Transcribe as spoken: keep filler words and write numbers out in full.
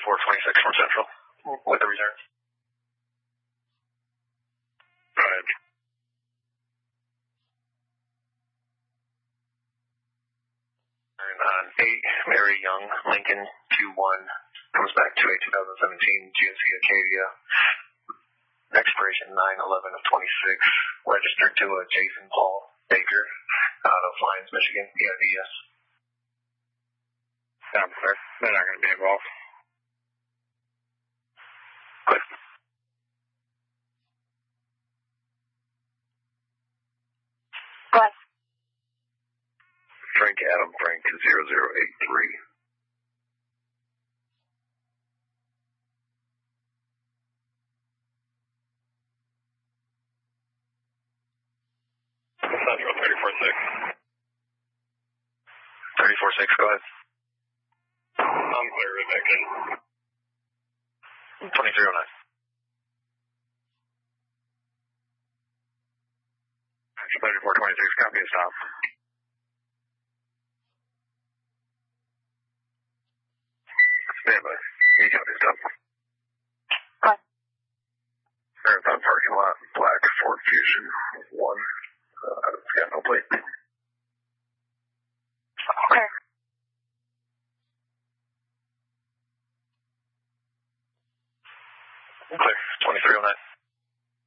thirty-four twenty-six from Central with the reserve. Go ahead. Uh, eight, Mary Young, Lincoln, two one, comes back to a two thousand seventeen G M C Acadia, expiration nine eleven of twenty-six, registered to a Jason Paul Baker out of Lyons, Michigan, P I D S. Yeah, they're, they're not going to be involved. Good. Good. Frank Adam Frank zero zero eight three. Central thirty-four six. thirty-four six, go ahead. I'm clear with Lincoln. twenty-three oh nine. thirty-four twenty-six, copy of stop. Stand by. You copy of stop. Good. Marathon parking lot, black Ford Fusion one. Uh, it's got no plate. Clear. Clear. twenty-three oh nine.